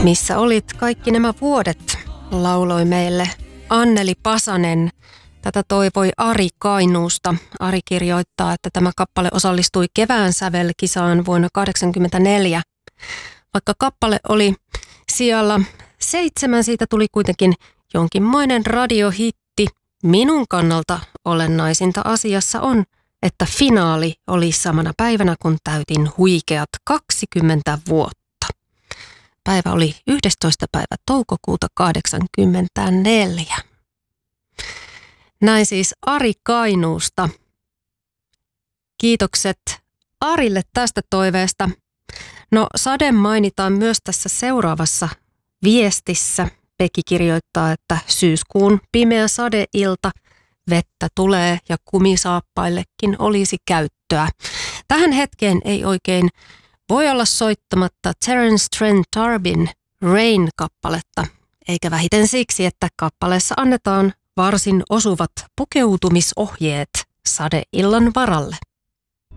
Missä olit kaikki nämä vuodet, lauloi meille Anneli Pasanen. Tätä toivoi Ari Kainuusta. Ari kirjoittaa, että tämä kappale osallistui kevään sävelkisaan vuonna 1984. Vaikka kappale oli sijalla 7, siitä tuli kuitenkin jonkinmoinen radiohitti. Minun kannalta olennaisinta asiassa on, että finaali oli samana päivänä, kun täytin huikeat 20 vuotta. Päivä oli 11. päivä toukokuuta 1984. Näin siis Ari Kainuusta. Kiitokset Arille tästä toiveesta. No, sade mainitaan myös tässä seuraavassa viestissä. Pekki kirjoittaa, että syyskuun pimeä sadeilta, vettä tulee ja kumisaappaillekin olisi käyttöä. Tähän hetkeen ei oikein voi olla soittamatta Terence Trent D'Arbin Rain-kappaletta, eikä vähiten siksi, että kappaleessa annetaan varsin osuvat pukeutumisohjeet sadeillan varalle.